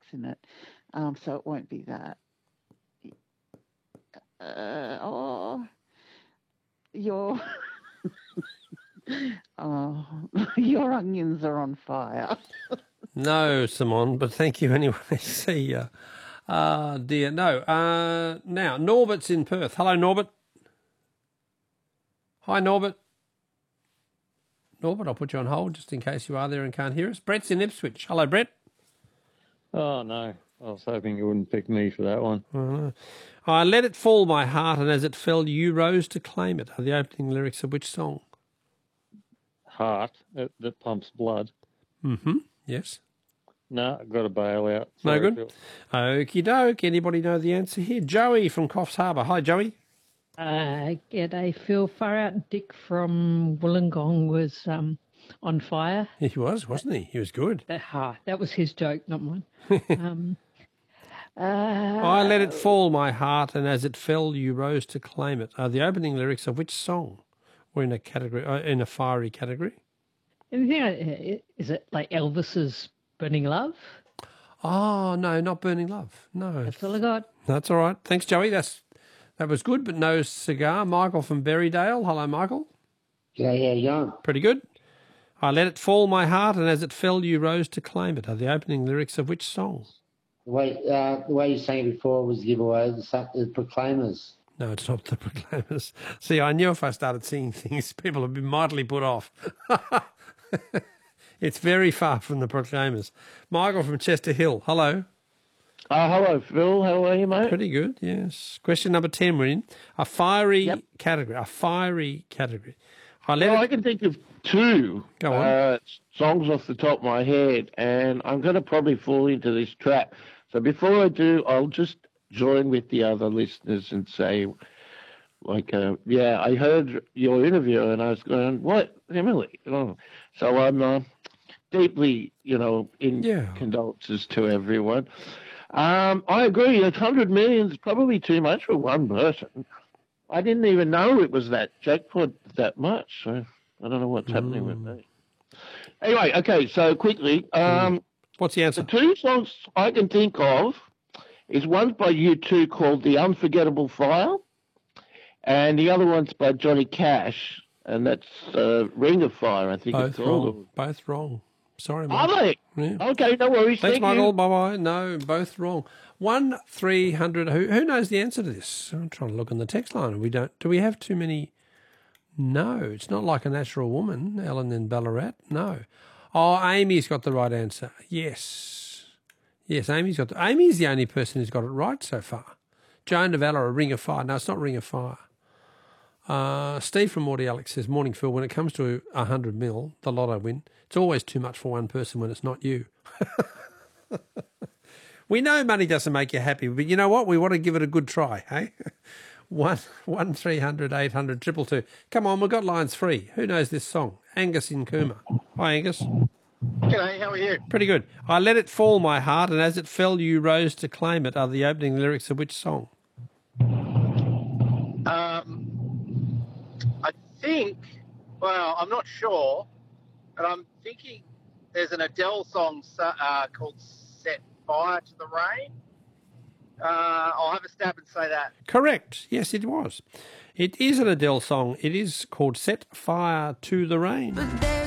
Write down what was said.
in it, so it won't be that. Your your onions are on fire. No, Simon, but thank you anyway. See ya. Dear, no. Now, Norbert's in Perth. Hello, Norbert. Hi, Norbert. Norbert, I'll put you on hold just in case you are there and can't hear us. Brett's in Ipswich. Hello, Brett. Oh, no. I was hoping you wouldn't pick me for that one. Oh, no. I let it fall, my heart, and as it fell, you rose to claim it. Are the opening lyrics of which song? Heart, that pumps blood. Mm-hmm. Yes. No, I've got to bail out. Sorry, no good. Phil. Okie doke. Anybody know the answer here? Joey from Coffs Harbour. Hi, Joey. G'day, Phil. Far out Dick from Wollongong was on fire. He was, wasn't he? He was good. That was his joke, not mine. I let it fall, my heart, and as it fell, you rose to claim it. Are the opening lyrics of which song? We're in a category, in a fiery category. Is it like Elvis's Burning Love? Oh, no, not Burning Love. No. That's all I got. That's all right. Thanks, Joey. That was good, but no cigar. Michael from Berrydale. Hello, Michael. Yeah, young. Pretty good. I let it fall, my heart, and as it fell, you rose to claim it. Are the opening lyrics of which song? The way you sang it before was giveaway. The Proclaimers. No, it's not the Proclaimers. See, I knew if I started singing things, people would be mightily put off. It's very far from the Proclaimers. Michael from Chester Hill. Hello. Hello, Phil. How are you, mate? Pretty good, yes. Question number 10 we're in. A fiery category. A fiery category. I can think of two songs off the top of my head, and I'm going to probably fall into this trap. So before I do, I'll just join with the other listeners and say, I heard your interview, and I was going, what, Emily? Oh. So I'm deeply, in condolences to everyone. I agree. 100 million is probably too much for one person. I didn't even know it was that jackpot that much. So I don't know what's happening with me. Anyway, okay. So quickly, what's the answer? The two songs I can think of is one's by U2 called "The Unforgettable Fire," and the other one's by Johnny Cash, and that's "Ring of Fire." I think both it's called. Wrong. Both wrong. Sorry, Mike. Are they? Yeah. Okay, no worries. Thanks, Thank Michael. you. Bye-bye. No, both wrong. 1-300. Who knows the answer to this? I'm trying to look on the text line. We don't. Do we have too many? No, it's not like a natural woman, Ellen in Ballarat. No. Oh, Amy's got the right answer. Yes. Yes, Amy's the only person who's got it right so far. Joan de Valera, Ring of Fire. No, it's not Ring of Fire. Steve from Morty Alex says, morning, Phil, when it comes to 100 mil, the lotto win, it's always too much for one person when it's not you. We know money doesn't make you happy, but you know what? We want to give it a good try, hey? 1-300-800-222. Come on, we've got lines free. Who knows this song? Angus in Cooma. Hi, Angus. G'day, how are you? Pretty good. I let it fall, my heart, and as it fell, you rose to claim it. Are the opening lyrics of which song? I think, well, I'm not sure, but I'm thinking there's an Adele song called Set Fire to the Rain. I'll have a stab and say that. Correct. Yes, it was. It is an Adele song. It is called Set Fire to the Rain. But there's